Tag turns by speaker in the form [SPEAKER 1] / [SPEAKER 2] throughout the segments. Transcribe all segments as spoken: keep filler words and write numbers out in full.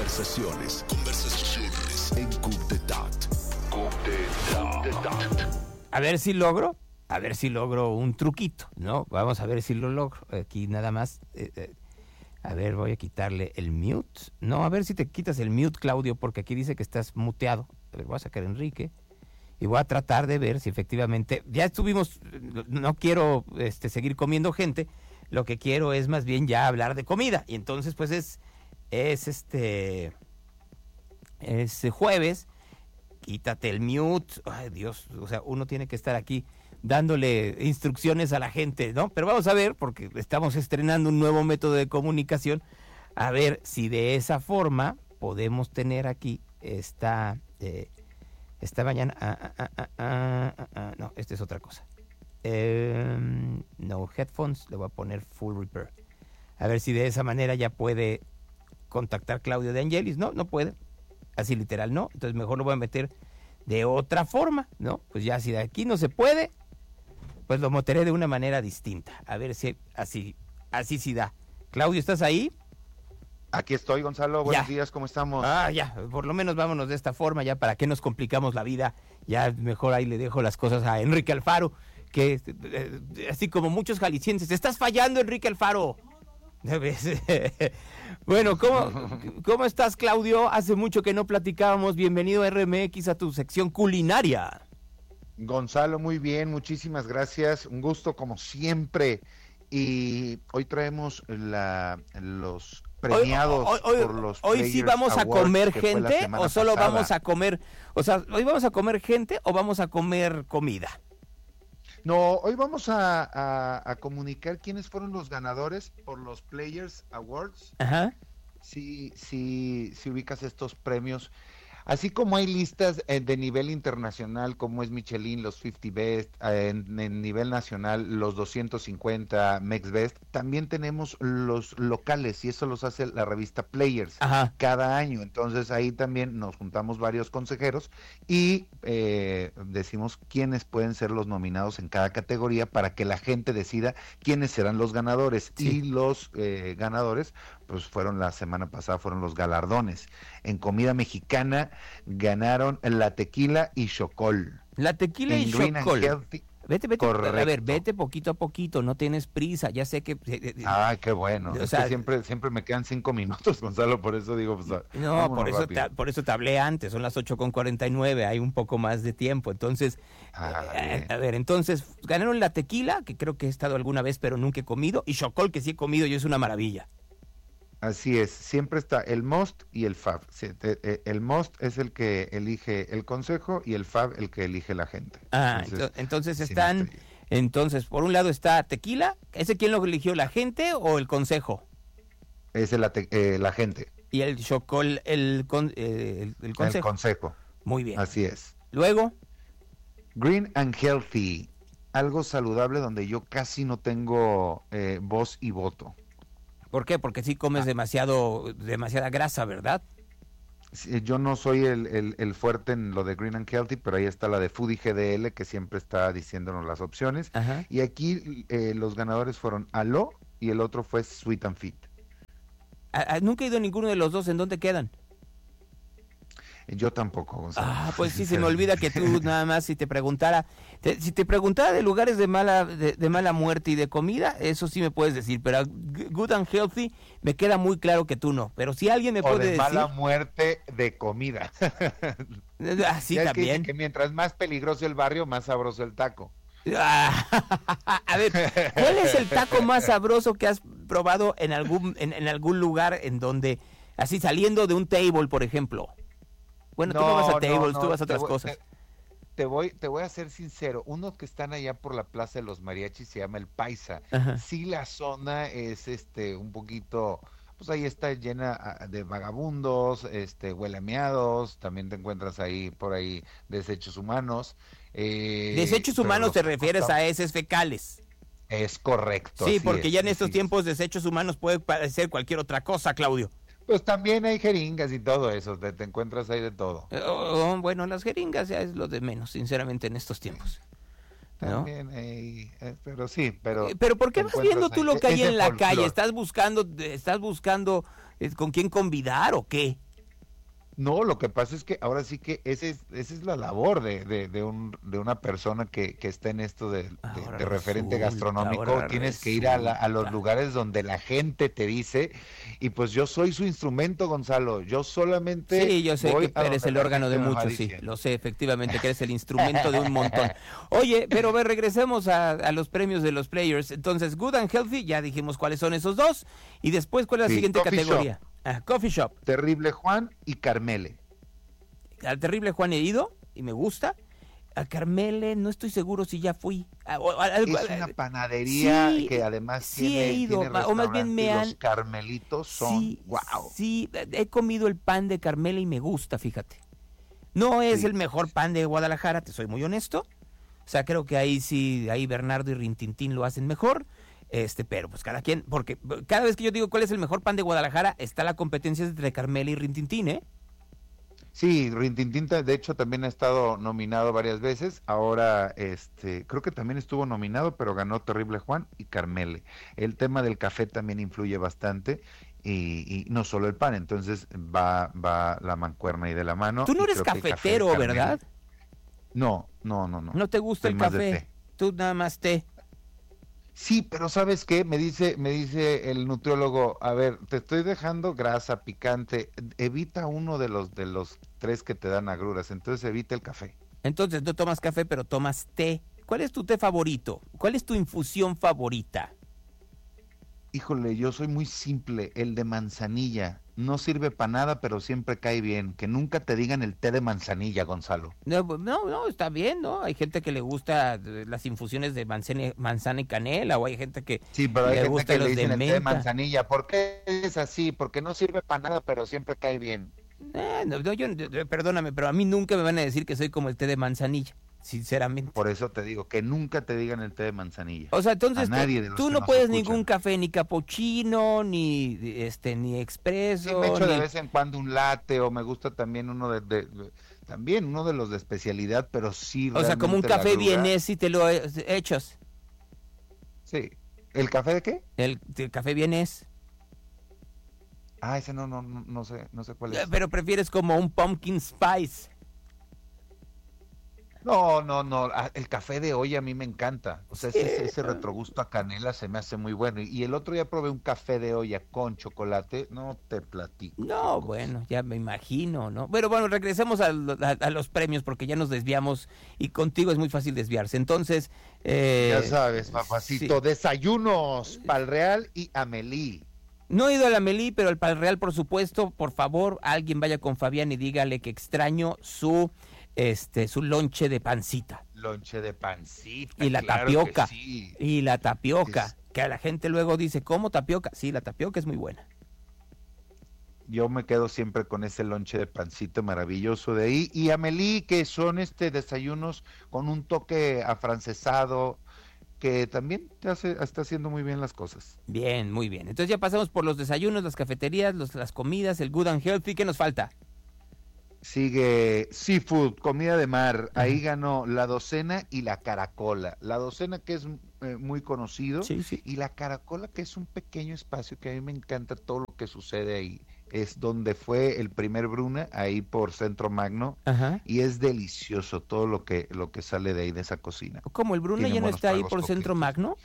[SPEAKER 1] Conversaciones. Conversaciones en Coup d'Etat. Coup d'Etat.
[SPEAKER 2] A ver si logro, a ver si logro un truquito, ¿no? Vamos a ver si lo logro. Aquí nada más, eh, eh, a ver, voy a quitarle el mute. No, a ver si te quitas el mute, Claudio, porque aquí dice que estás muteado. A ver, voy a sacar a Enrique y voy a tratar de ver si efectivamente, ya estuvimos, no quiero este, seguir comiendo gente, lo que quiero es más bien ya hablar de comida. Y entonces pues es, es este, es jueves, quítate el mute, ay Dios, o sea, uno tiene que estar aquí dándole instrucciones a la gente, ¿no? Pero vamos a ver, porque estamos estrenando un nuevo método de comunicación, a ver si de esa forma podemos tener aquí esta, eh, esta mañana, ah, ah, ah, ah, ah, ah, no, esta es otra cosa. Eh, no headphones, le voy a poner full repair. A ver si de esa manera ya puede contactar Claudio de Angelis. No, no puede. Así literal, no. Entonces mejor lo voy a meter de otra forma, ¿no? Pues ya si de aquí no se puede, pues lo meteré de una manera distinta. A ver si así, así sí da. Claudio, ¿estás ahí?
[SPEAKER 3] Aquí estoy, Gonzalo. Buenos
[SPEAKER 2] ya.
[SPEAKER 3] días, ¿cómo estamos?
[SPEAKER 2] Ah, ya. Por lo menos vámonos de esta forma, ya para qué nos complicamos la vida. Ya mejor ahí le dejo las cosas a Enrique Alfaro, que eh, así como muchos jaliscienses, estás fallando, Enrique Alfaro. Bueno, ¿cómo, ¿cómo estás, Claudio? Hace mucho que no platicábamos. Bienvenido a R M X, a tu sección culinaria.
[SPEAKER 3] Gonzalo, muy bien, muchísimas gracias. Un gusto como siempre. Y hoy traemos la, los premiados
[SPEAKER 2] hoy, hoy, hoy,
[SPEAKER 3] por los
[SPEAKER 2] Hoy sí vamos a comer gente o solo pasada. vamos a comer, o sea, hoy vamos a comer gente o vamos a comer comida.
[SPEAKER 3] No, hoy vamos a, a, a comunicar quiénes fueron los ganadores por los Players Awards.
[SPEAKER 2] Ajá.
[SPEAKER 3] Sí, sí, sí ubicas estos premios. Así como hay listas eh, de nivel internacional, como es Michelin, los cincuenta Best, eh, en, en nivel nacional, los doscientos cincuenta Mex Best, también tenemos los locales, y eso los hace la revista Players. Ajá. Cada año. Entonces ahí también nos juntamos varios consejeros y eh, decimos quiénes pueden ser los nominados en cada categoría para que la gente decida quiénes serán los ganadores. Sí. Y los eh, ganadores, pues fueron la semana pasada, fueron los galardones. En comida mexicana ganaron la tequila y Xocol.
[SPEAKER 2] La tequila
[SPEAKER 3] en
[SPEAKER 2] y Xocol. Vete, vete,
[SPEAKER 3] Correcto.
[SPEAKER 2] A ver, vete poquito a poquito, no tienes prisa, ya sé que...
[SPEAKER 3] Ah, qué bueno,
[SPEAKER 2] o
[SPEAKER 3] es
[SPEAKER 2] sea,
[SPEAKER 3] que siempre, siempre me quedan cinco minutos, Gonzalo, por eso digo... Pues,
[SPEAKER 2] no, por eso, te, por eso te hablé antes, son las ocho con cuarenta y nueve, hay un poco más de tiempo, entonces...
[SPEAKER 3] Ah,
[SPEAKER 2] eh, a ver, entonces, ganaron la tequila, que creo que he estado alguna vez, pero nunca he comido, y Xocol, que sí he comido y es una maravilla.
[SPEAKER 3] Así es, siempre está el most y el fab. El most es el que elige el consejo y el fab el que elige la gente.
[SPEAKER 2] Ah, entonces, entonces están, entonces por un lado está tequila, ¿ese quién lo eligió, la gente o el consejo?
[SPEAKER 3] Es la, eh, la gente.
[SPEAKER 2] Y el Xocol, el, con, eh, el, el consejo.
[SPEAKER 3] El consejo.
[SPEAKER 2] Muy bien.
[SPEAKER 3] Así es.
[SPEAKER 2] Luego.
[SPEAKER 3] Green and Healthy, algo saludable donde yo casi no tengo eh, voz y voto.
[SPEAKER 2] ¿Por qué? Porque sí comes ah. demasiado, demasiada grasa, ¿verdad?
[SPEAKER 3] Sí, yo no soy el, el, el fuerte en lo de Green and Healthy, pero ahí está la de Foodie G D L, que siempre está diciéndonos las opciones. Ajá. Y aquí eh, los ganadores fueron Alo y el otro fue Sweet and Fit.
[SPEAKER 2] ¿A, a, nunca he ido a ninguno de los dos. ¿En dónde quedan?
[SPEAKER 3] Yo tampoco, Gonzalo.
[SPEAKER 2] Ah, pues sí, se me olvida que tú nada más si te preguntara, te, si te preguntara de lugares de mala de, de mala muerte y de comida, eso sí me puedes decir, pero Good and Healthy me queda muy claro que tú no, pero si alguien me
[SPEAKER 3] o
[SPEAKER 2] puede
[SPEAKER 3] de
[SPEAKER 2] decir...
[SPEAKER 3] mala muerte de comida.
[SPEAKER 2] Así
[SPEAKER 3] ya
[SPEAKER 2] también.
[SPEAKER 3] Es que, que mientras más peligroso el barrio, más sabroso el taco.
[SPEAKER 2] A ver, ¿cuál es el taco más sabroso que has probado en algún en, en algún lugar en donde, así saliendo de un table, por ejemplo? Bueno, no, tú no vas a tables, no, no, tú vas a otras
[SPEAKER 3] voy,
[SPEAKER 2] cosas.
[SPEAKER 3] Te, te voy te voy a ser sincero, unos que están allá por la Plaza de los Mariachis se llama El Paisa. Ajá. Sí, la zona es este un poquito, pues ahí está llena de vagabundos, este huele a meados, también te encuentras ahí por ahí desechos humanos.
[SPEAKER 2] Eh, desechos humanos te refieres a heces fecales.
[SPEAKER 3] Es correcto.
[SPEAKER 2] Sí, porque
[SPEAKER 3] es,
[SPEAKER 2] ya en estos
[SPEAKER 3] sí.
[SPEAKER 2] tiempos desechos humanos puede parecer cualquier otra cosa, Claudio.
[SPEAKER 3] Pues también hay jeringas y todo eso, te, te encuentras ahí de todo.
[SPEAKER 2] Oh, bueno, las jeringas ya es lo de menos, sinceramente, en estos tiempos. ¿No?
[SPEAKER 3] También, eh, eh, pero sí, pero...
[SPEAKER 2] Pero ¿por qué vas viendo tú
[SPEAKER 3] ahí,
[SPEAKER 2] lo que hay en la
[SPEAKER 3] folclor.
[SPEAKER 2] calle? ¿Estás buscando, estás buscando eh, con quién convidar o qué?
[SPEAKER 3] No, lo que pasa es que ahora sí que ese es, esa es la labor de, de, de, un, de una persona que, que está en esto de, de, de referente
[SPEAKER 2] resulta,
[SPEAKER 3] gastronómico. Tienes que ir a, la, a los lugares donde la gente te dice, y pues yo soy su instrumento, Gonzalo. Yo solamente.
[SPEAKER 2] Sí, yo sé
[SPEAKER 3] voy
[SPEAKER 2] que
[SPEAKER 3] a
[SPEAKER 2] eres
[SPEAKER 3] donde
[SPEAKER 2] el
[SPEAKER 3] la
[SPEAKER 2] órgano de
[SPEAKER 3] gente me va
[SPEAKER 2] muchos, sí.
[SPEAKER 3] diciendo.
[SPEAKER 2] Lo sé, efectivamente, que eres el instrumento de un montón. Oye, pero ve, regresemos a, a los premios de los players. Entonces, Good and Healthy, ya dijimos cuáles son esos dos. Y después, ¿cuál es la
[SPEAKER 3] Sí,
[SPEAKER 2] siguiente
[SPEAKER 3] Coffee
[SPEAKER 2] categoría? Ah, Coffee Shop.
[SPEAKER 3] Terrible Juan y Carmele.
[SPEAKER 2] Al Terrible Juan he ido y me gusta. A Carmele no estoy seguro si ya fui. A, o, a, a,
[SPEAKER 3] Es una panadería
[SPEAKER 2] sí,
[SPEAKER 3] que además
[SPEAKER 2] sí
[SPEAKER 3] tiene,
[SPEAKER 2] he ido,
[SPEAKER 3] tiene
[SPEAKER 2] o más bien me
[SPEAKER 3] restaurante,
[SPEAKER 2] han...
[SPEAKER 3] Los Carmelitos son,
[SPEAKER 2] sí,
[SPEAKER 3] wow.
[SPEAKER 2] Sí, he comido el pan de Carmele y me gusta, fíjate. No es
[SPEAKER 3] Sí.
[SPEAKER 2] el mejor pan de Guadalajara, te soy muy honesto. O sea, creo que ahí sí, ahí Bernardo y Rintintín lo hacen mejor. Este, pero pues cada quien, porque cada vez que yo digo cuál es el mejor pan de Guadalajara, está la competencia entre Carmele y Rintintín, ¿eh?
[SPEAKER 3] Sí, Rintintín de hecho también ha estado nominado varias veces. Ahora, este, creo que también estuvo nominado, pero ganó Terrible Juan y Carmele. El tema del café también influye bastante y, y no solo el pan. Entonces va, va la mancuerna ahí de la mano.
[SPEAKER 2] Tú no
[SPEAKER 3] y
[SPEAKER 2] eres
[SPEAKER 3] creo que el café de
[SPEAKER 2] cafetero,
[SPEAKER 3] Carmele-
[SPEAKER 2] ¿verdad?
[SPEAKER 3] No, no, no, no.
[SPEAKER 2] No te gusta
[SPEAKER 3] Soy
[SPEAKER 2] el
[SPEAKER 3] más de
[SPEAKER 2] café.
[SPEAKER 3] té.
[SPEAKER 2] Tú nada más té.
[SPEAKER 3] Sí, pero ¿sabes qué? Me dice, me dice el nutriólogo, a ver, te estoy dejando grasa, picante, evita uno de los de los tres que te dan agruras, entonces evita el café.
[SPEAKER 2] Entonces no tomas café, pero tomas té. ¿Cuál es tu té favorito? ¿Cuál es tu infusión favorita?
[SPEAKER 3] Híjole, yo soy muy simple, el de manzanilla. No sirve para nada, pero siempre cae bien. Que nunca te digan el té de manzanilla, Gonzalo.
[SPEAKER 2] No, no, no, está bien, ¿no? Hay gente que le gusta eh, las infusiones de manzana, manzana y canela, o hay gente que
[SPEAKER 3] Sí, pero hay
[SPEAKER 2] le
[SPEAKER 3] gente
[SPEAKER 2] gusta
[SPEAKER 3] que
[SPEAKER 2] los
[SPEAKER 3] le
[SPEAKER 2] de
[SPEAKER 3] dicen el té de
[SPEAKER 2] menta.
[SPEAKER 3] manzanilla. ¿Por qué es así? Porque no sirve para nada, pero siempre cae bien.
[SPEAKER 2] Eh, no, no, yo, yo- perdóname, pero a mí nunca me van a decir que soy como el té de manzanilla, sinceramente.
[SPEAKER 3] Por eso te digo, que nunca te digan el té de manzanilla.
[SPEAKER 2] O sea, entonces
[SPEAKER 3] A nadie de
[SPEAKER 2] tú,
[SPEAKER 3] los
[SPEAKER 2] tú
[SPEAKER 3] que
[SPEAKER 2] no
[SPEAKER 3] nos
[SPEAKER 2] puedes
[SPEAKER 3] escuchan.
[SPEAKER 2] ningún café, ni capuchino, ni este, ni
[SPEAKER 3] Sí,
[SPEAKER 2] expreso,
[SPEAKER 3] me echo de
[SPEAKER 2] ni-
[SPEAKER 3] vez en cuando un latte o me gusta también uno de, de- de- también uno de los de especialidad, pero sí
[SPEAKER 2] o sea, como un
[SPEAKER 3] realmente la
[SPEAKER 2] café
[SPEAKER 3] grura-
[SPEAKER 2] vienés y te lo he- echas.
[SPEAKER 3] Sí. ¿El café de qué?
[SPEAKER 2] El, el café vienés.
[SPEAKER 3] Ah, ese no, no, no, no sé, no sé cuál es.
[SPEAKER 2] Pero prefieres como un pumpkin spice.
[SPEAKER 3] No, no, no, ah, el café de hoy a mí me encanta. O sea,
[SPEAKER 2] Sí.
[SPEAKER 3] ese, ese retrogusto a canela se me hace muy bueno. Y, y el otro día probé un café de olla con chocolate, no te platico.
[SPEAKER 2] No, bueno, ya me imagino, ¿no? Pero bueno, regresemos a, lo- a- a los premios porque ya nos desviamos y contigo es muy fácil desviarse. Entonces, eh,
[SPEAKER 3] Ya sabes, papacito,
[SPEAKER 2] sí.
[SPEAKER 3] desayunos, Pal Real y Amelí.
[SPEAKER 2] No he ido a la Melí, pero al Pal Real, por supuesto, por favor, alguien vaya con Fabián y dígale que extraño su este su lonche de pancita
[SPEAKER 3] Lonche de pancita.
[SPEAKER 2] y la
[SPEAKER 3] claro que
[SPEAKER 2] tapioca.
[SPEAKER 3] sí.
[SPEAKER 2] Y la tapioca,
[SPEAKER 3] Es-
[SPEAKER 2] que a la gente luego dice, ¿cómo tapioca? Sí, la tapioca es muy buena.
[SPEAKER 3] Yo me quedo siempre con ese lonche de pancito maravilloso de ahí. Y Amelí, que son este desayunos con un toque afrancesado, que también te hace, está haciendo muy bien las cosas.
[SPEAKER 2] Bien, muy bien. Entonces ya pasamos por los desayunos, las cafeterías, los- las comidas, el good and healthy. ¿Qué nos falta?
[SPEAKER 3] Sigue Seafood, comida de mar. Ahí ganó la docena y la caracola. La docena, que es eh, muy conocido,
[SPEAKER 2] Sí, sí.
[SPEAKER 3] y la caracola, que es un pequeño espacio que a mí me encanta todo lo que sucede ahí. Es donde fue el primer Bruna, ahí por Centro Magno,
[SPEAKER 2] Ajá.
[SPEAKER 3] y es delicioso todo lo que lo que sale de ahí de esa cocina.
[SPEAKER 2] ¿Cómo el Bruna
[SPEAKER 3] Tiene
[SPEAKER 2] ya no
[SPEAKER 3] buenos
[SPEAKER 2] está ahí
[SPEAKER 3] tragos
[SPEAKER 2] por Centro
[SPEAKER 3] coquetos.
[SPEAKER 2] Magno?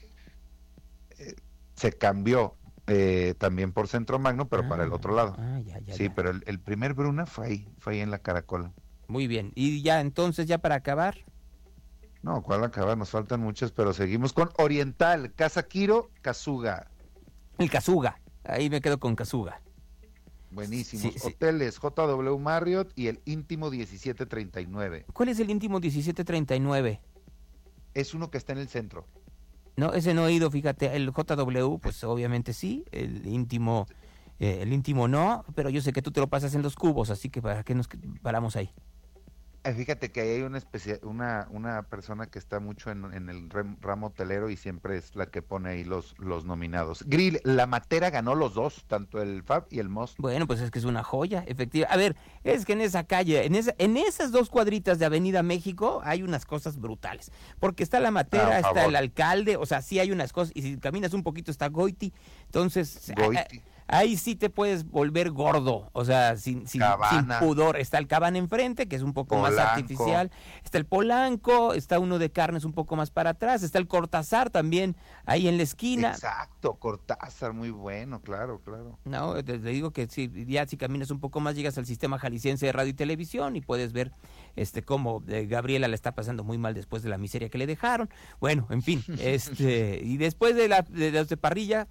[SPEAKER 3] Se cambió eh, también por Centro Magno, pero para el
[SPEAKER 2] Ah,
[SPEAKER 3] otro lado.
[SPEAKER 2] Ah, ya, ya,
[SPEAKER 3] Sí,
[SPEAKER 2] ya.
[SPEAKER 3] pero el, el primer Bruna fue ahí, fue ahí en la caracola.
[SPEAKER 2] Muy bien. Y ya entonces, ya para acabar,
[SPEAKER 3] No, ¿cuál acabar? Nos faltan muchas, pero seguimos con Oriental, Casa Quiro, Kazuga.
[SPEAKER 2] el Kazuga. Ahí me quedo con Kazuga.
[SPEAKER 3] Buenísimos.
[SPEAKER 2] Sí, sí.
[SPEAKER 3] Hoteles, J W Marriott y el Íntimo diecisiete treinta y nueve.
[SPEAKER 2] ¿Cuál es el íntimo diecisiete treinta y nueve?
[SPEAKER 3] Es uno que está en el centro.
[SPEAKER 2] No, ese no he ido, fíjate. El J W, pues obviamente sí. El íntimo, eh, el íntimo no. Pero yo sé que tú te lo pasas en los cubos, así que ¿para qué nos paramos ahí?
[SPEAKER 3] Eh, Fíjate que ahí hay una, especia- una, una persona que está mucho en, en el rem- ramo hotelero y siempre es la que pone ahí los, los nominados. Grill, La Matera ganó los dos, tanto el Fab y el Most.
[SPEAKER 2] Bueno, pues es que es una joya, efectiva. A ver, es que en esa calle, en esa, en esas dos cuadritas de Avenida México hay unas cosas brutales. Porque está la Matera,
[SPEAKER 3] Ah, por
[SPEAKER 2] está
[SPEAKER 3] favor.
[SPEAKER 2] el alcalde, o sea, sí hay unas cosas. Y si caminas un poquito está Goiti. Entonces,
[SPEAKER 3] Goiti.
[SPEAKER 2] a- ahí sí te puedes volver gordo, o sea, sin, sin, sin pudor. Está el Cabana enfrente, que es un poco Polanco. Más artificial, está el Polanco, está uno de carnes un poco más para atrás, está el Cortázar también, ahí en la esquina.
[SPEAKER 3] Exacto, Cortázar, muy bueno, claro, claro.
[SPEAKER 2] No, te, te digo que si ya si caminas un poco más, llegas al Sistema Jalisciense de Radio y Televisión y puedes ver este cómo eh, Gabriela la está pasando muy mal después de la miseria que le dejaron. Bueno, en fin, este y después de la de, de, de parrilla,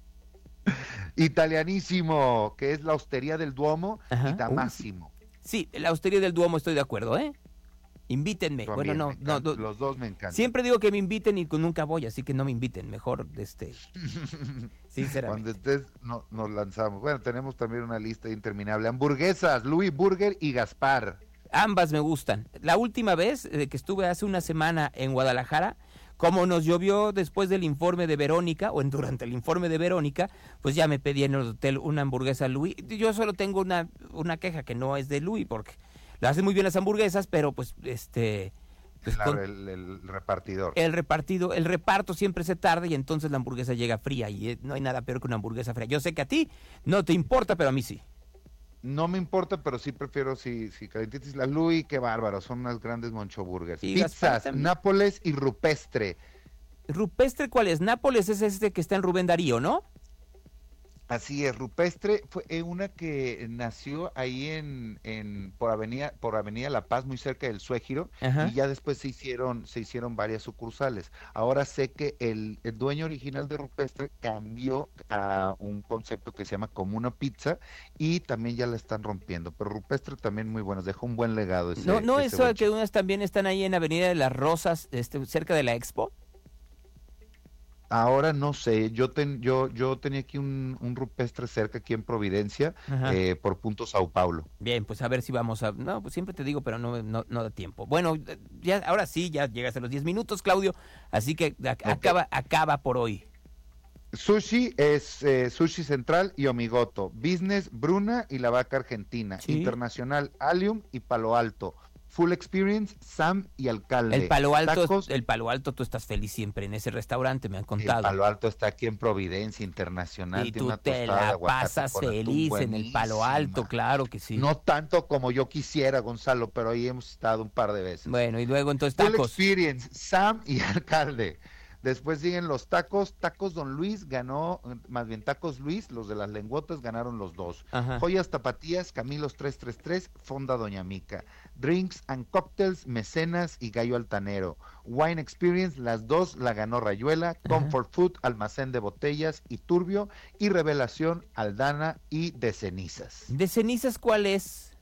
[SPEAKER 3] italianísimo, que es la Hostería del Duomo. Ajá. Y Damasimo.
[SPEAKER 2] Uh, sí, la Hostería del Duomo estoy de acuerdo, ¿eh? Invítenme. También bueno, no, no, no,
[SPEAKER 3] los dos me encantan.
[SPEAKER 2] Siempre digo que me inviten y nunca voy, así que no me inviten, mejor este sinceramente.
[SPEAKER 3] Cuando estés no, nos lanzamos. Bueno, tenemos también una lista interminable. Hamburguesas, Louis Burger y Gaspar.
[SPEAKER 2] Ambas me gustan. La última vez eh, que estuve hace una semana en Guadalajara, como nos llovió después del informe de Verónica, o en, durante el informe de Verónica, pues ya me pedí en el hotel una hamburguesa Louis. Yo solo tengo una, una queja que no es de Louis, porque la hacen muy bien las hamburguesas, pero pues este... Pues
[SPEAKER 3] claro,
[SPEAKER 2] con,
[SPEAKER 3] el, el repartidor.
[SPEAKER 2] El repartido, el reparto siempre se tarda y entonces la hamburguesa llega fría y eh, no hay nada peor que una hamburguesa fría. Yo sé que a ti no te importa, pero a mí sí.
[SPEAKER 3] No me importa, pero sí prefiero si, si calentitis. La Louis, qué bárbaro, son unas grandes monchoburgers. Pizzas, Nápoles y Rupestre.
[SPEAKER 2] ¿Rupestre cuál es? Nápoles es este que está en Rubén Darío, ¿no?
[SPEAKER 3] Así es, Rupestre fue una que nació ahí en, en por avenida por avenida La Paz, muy cerca del Suégiro. Ajá. Y ya después se hicieron se hicieron varias sucursales. Ahora sé que el, el dueño original de Rupestre cambió a un concepto que se llama Comuna Pizza y también ya la están rompiendo. Pero Rupestre también muy buenos, dejó un buen legado. Ese,
[SPEAKER 2] no, no
[SPEAKER 3] ese
[SPEAKER 2] eso que unas también están ahí en Avenida de las Rosas, este, cerca de la Expo.
[SPEAKER 3] Ahora no sé, yo ten, yo yo tenía aquí un, un rupestre cerca aquí en Providencia, eh, por punto Sao Paulo.
[SPEAKER 2] Bien, pues a ver si vamos a... No, pues siempre te digo, pero no, no, no da tiempo. Bueno, ya ahora sí, ya llegas a los diez minutos, Claudio, así que a, okay. acaba acaba por hoy.
[SPEAKER 3] Sushi es eh, Sushi Central y Omigoto, Business Bruna y La Vaca Argentina, ¿sí? Internacional Alium y Palo Alto. Full Experience, Sam y Alcalde.
[SPEAKER 2] El Palo Alto, Tacos, el Palo Alto, tú estás feliz siempre en ese restaurante, me han contado.
[SPEAKER 3] El Palo Alto está aquí en Providencia Internacional.
[SPEAKER 2] Y tú una te la pasas feliz en el Palo Alto, claro que sí.
[SPEAKER 3] No tanto como yo quisiera, Gonzalo, pero ahí hemos estado un par de veces.
[SPEAKER 2] Bueno, y luego entonces tacos.
[SPEAKER 3] Full Experience, Sam y Alcalde. Después siguen los tacos, Tacos Don Luis ganó, más bien Tacos Luis, los de las lenguotas ganaron los dos. Ajá. Joyas Tapatías, Camilos trescientos treinta y tres, Fonda Doña Mica. Drinks and Cocktails, Mecenas y Gallo Altanero. Wine Experience, las dos la ganó Rayuela. Ajá. Comfort Food, Almacén de Botellas y Turbio. Y Revelación, Aldana y De Cenizas.
[SPEAKER 2] ¿De Cenizas cuál es?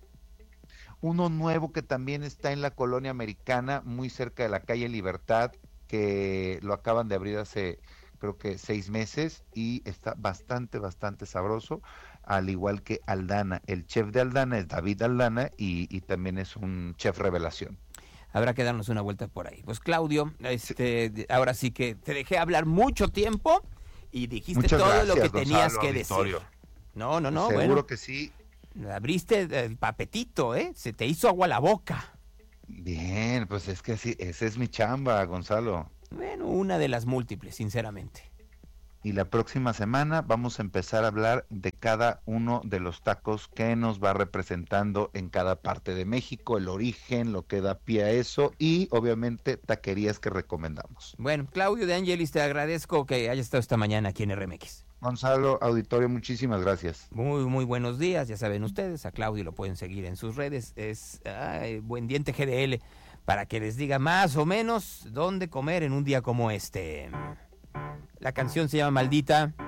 [SPEAKER 3] Uno nuevo que también está en la colonia americana, muy cerca de la calle Libertad, que lo acaban de abrir hace creo que seis meses y está bastante, bastante sabroso, al igual que Aldana. El chef de Aldana es David Aldana y, y también es un chef revelación.
[SPEAKER 2] Habrá que darnos una vuelta por ahí. Pues Claudio, este, sí. ahora sí que te dejé hablar mucho tiempo y dijiste Muchas todo gracias, lo que Gonzalo, tenías que auditorio. decir. No, no, no.
[SPEAKER 3] Seguro
[SPEAKER 2] bueno,
[SPEAKER 3] que sí.
[SPEAKER 2] Abriste el papetito, ¿eh? Se te hizo agua la boca.
[SPEAKER 3] Bien, pues es que sí, esa es mi chamba, Gonzalo.
[SPEAKER 2] Bueno, una de las múltiples, sinceramente.
[SPEAKER 3] Y la próxima semana vamos a empezar a hablar de cada uno de los tacos que nos va representando en cada parte de México, el origen, lo que da pie a eso y obviamente taquerías que recomendamos.
[SPEAKER 2] Bueno, Claudio de Angelis, te agradezco que hayas estado esta mañana aquí en R M X.
[SPEAKER 3] Gonzalo, auditorio, muchísimas gracias.
[SPEAKER 2] Muy, muy buenos días, ya saben ustedes, a Claudio lo pueden seguir en sus redes, es ay, Buen Diente G D L, para que les diga más o menos dónde comer en un día como este. La canción se llama Maldita.